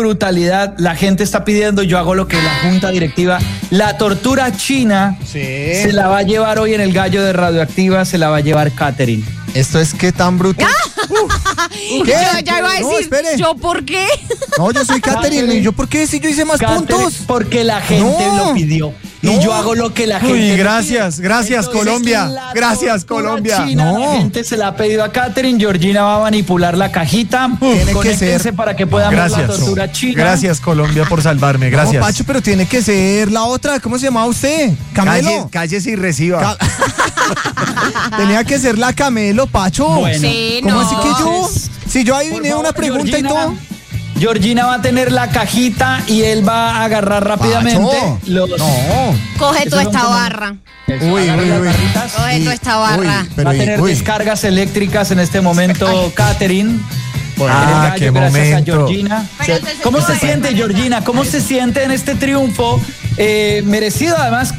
brutalidad. La gente está pidiendo, yo hago lo que la junta directiva. La tortura china se la va a llevar hoy en el gallo de Radioactiva, se la va a llevar Katherine. ¿Esto es qué tan bruto? ¿Qué? Yo ya iba a decir, ¿yo por qué? No, yo soy Katherine. ¿Y yo por qué? Si yo hice más puntos. Porque la gente lo pidió. Y yo hago lo que la gente. Uy, gracias Colombia. Gracias Colombia. China, la gente se la ha pedido a Katherine. Georgina va a manipular la cajita. Tiene que ser para que puedan ver la tortura china. Gracias Colombia por salvarme. Gracias. No, Pacho, pero tiene que ser la otra. ¿Cómo se llamaba usted? Camelo. Cállese y reciba. Tenía que ser la Camelo, Pacho. Bueno, sí, ¿cómo no. así que yo? Si yo adiviné una pregunta Georgina, y todo. Georgina va a tener la cajita y él va a agarrar rápidamente los... No. Coge toda esta barra. Uy. Coge toda esta barra. Va a tener descargas eléctricas en este momento, Katherine. Qué Gracias a momento. Georgina. ¿Cómo se siente, Georgina? ¿Cómo se siente en este triunfo? Merecido, además,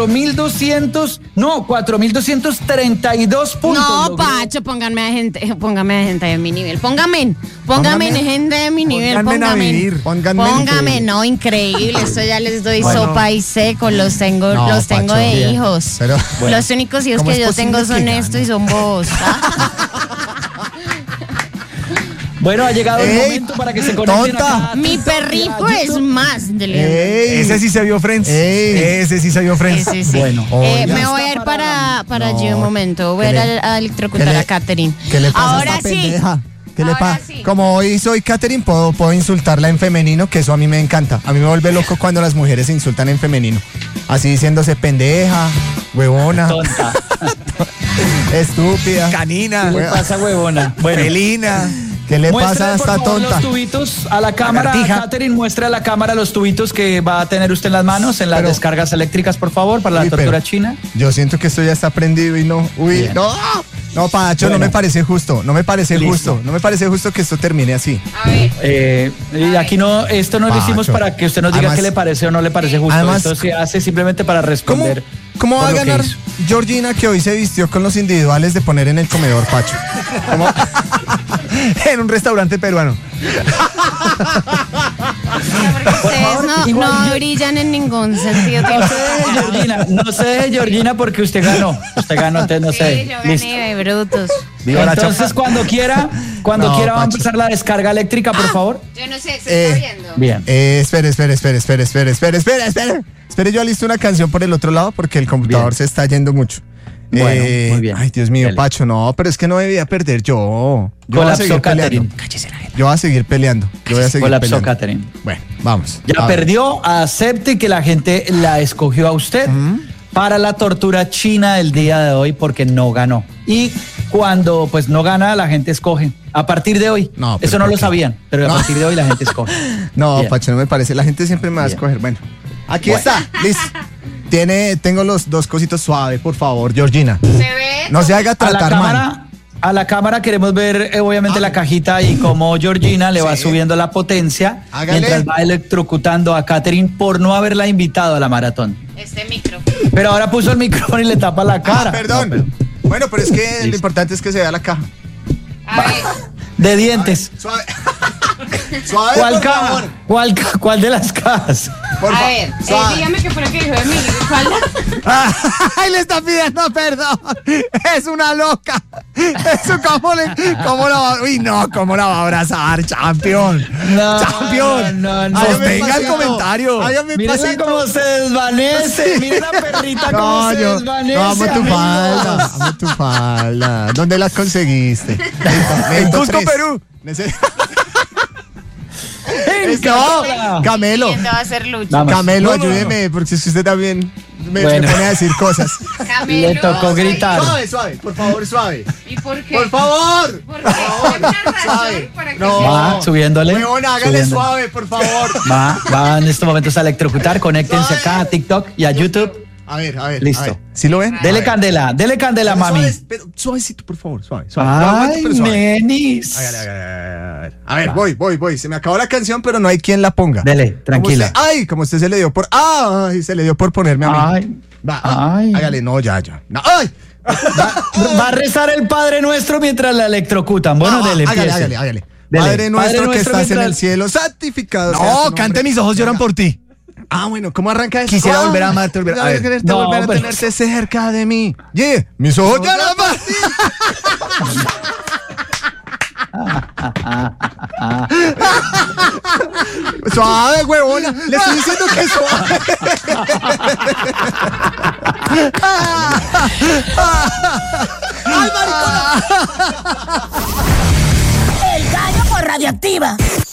4.232 puntos. No, Pacho, póngame a gente de mi nivel. Póngame gente de mi nivel. Póngame, no, increíble. Esto ya les doy sopa y seco. Los tengo Pacho, de bien. hijos. Pero, bueno, los únicos hijos que yo tengo son estos y son vos. Bueno, ha llegado el momento para que se conecten acá. Mi perrito es más de Ese sí se vio Friends. Ese sí se vio Friends. Sí. Bueno. Me voy a ir para allí un momento. Voy a ir a electrocutar a Katherine. ¿Qué le pasa Ahora a esta sí. pendeja? ¿Qué le pasa? Sí. Como hoy soy Katherine, puedo insultarla en femenino, que eso a mí me encanta. A mí me vuelve loco cuando las mujeres se insultan en femenino. Así diciéndose pendeja, huevona, Tonta. estúpida, Canina. ¿Qué le pasa, huevona? Bueno. Felina. ¿Qué le Muestre, pasa a por esta favor, tonta? los tubitos a la cámara. Lagartija. Katherine, muestre a la cámara los tubitos que va a tener usted en las manos en las descargas eléctricas, por favor, para la tortura china. Yo siento que esto ya está prendido y no. Uy, Bien. no, Pacho, Bueno. no me parece justo. No me parece Listo. justo. No me parece justo que esto termine así. A ver. Y aquí esto no lo Pacho. hicimos para que usted nos diga Además- qué le parece o no le parece justo. Además- Esto se hace simplemente para responder. ¿Cómo va por a lo que ganar hizo. Georgina, que hoy se vistió con los individuales de poner en el comedor, Pacho? En un restaurante peruano. Ustedes no brillan en ningún sentido. No sé de Georgina porque usted ganó. Entonces no sé. Sí, yo gané, brutos. Entonces cuando quiera va a Pacho. empezar la descarga eléctrica, por favor. Yo no sé, ¿se está viendo? Bien. Espere, yo alisto una canción por el otro lado porque el computador se está yendo mucho. Bueno, muy bien. Ay, Dios mío, Dale. Pacho, no, pero es que no debía perder yo. Yo voy a seguir Colapsó peleando. Katherine. Yo voy a seguir peleando. Colapsó Katherine. Bueno, vamos. Ya A ver. perdió, acepte que la gente la escogió a usted para la tortura china del día de hoy porque no ganó. Y cuando pues no gana, la gente escoge. A partir de hoy. No, pero eso no ¿por lo qué? sabían, pero No. a partir de hoy la gente escoge. No, Bien. Pacho, no me parece. La gente siempre me va a Bien. escoger. Bueno, aquí Bueno. está, listo. Tengo los dos cositos suave, por favor, Georgina. Se ve. No se haga tratar mal. A la cámara queremos ver obviamente la cajita y cómo Georgina le va subiendo la potencia Hágale. mientras va electrocutando a Katherine por no haberla invitado a la maratón. Este micro. Pero ahora puso el micrófono y le tapa la cara. Perdón. No, pero- Bueno, pero es que lo Listo. importante es que se vea la caja. A ver. de dientes. Suave. Suave, ¿Cuál por caja? favor. ¿Cuál de las cajas? Por A favor. ver, Suave. dígame qué fue lo que dijo de mí. ¿Cuál? Ay, le está pidiendo perdón. Es una loca. Eso, ¿cómo la va? Uy, no, ¿cómo la va a abrazar, champion? Champion. no. Sostenga el Pasito. comentario. Hágame Mírenla pasito. cómo se desvanece. Sí. Miren la perrita No, cómo se yo. desvanece. No, amo tu amigos. falda. Amo tu falda. ¿Dónde la conseguiste? En Cusco, Perú. Encantadora. Camelo. ¿Quién te va a hacer lucha? Vamos. Camelo, No. ayúdeme, porque si usted también me Bueno. pone a decir cosas. Camelo. Le tocó gritar. Suave, por favor, suave. ¿Y por qué? Por favor. ¿Por qué? ¿Hay una razón Suave. para que No. Va, subiéndole. Huevón, hágale Subiéndole. suave, por favor. Va en estos momentos a electrocutar. Conéctense acá a TikTok y a YouTube. A ver. Listo. a ver. ¿Sí lo ven? Dele candela, mami. Pero suavecito, por favor, suave. Ay, pero suave. menis. Hágale. A ver, voy. Se me acabó la canción, pero no hay quien la ponga. Dele, tranquila. Como usted se le dio por. Se le dio por ponerme a mí. Ay, ay. Hágale, no, ya. No, ¡ay! Va a rezar el Padre Nuestro mientras la electrocutan. Bueno, dele, empiece. Hágale. Padre nuestro que estás en el cielo, santificado. No, cante Mis ojos lloran por ti. Ah, bueno, ¿cómo arranca eso? Quisiera volver a amarte, volver a tenerte cerca de mí. Yeah, mis ojos lloran por ti. Suave, huevona. Le estoy diciendo que suave. ¡Ay, maricona! El gallo por Radioactiva.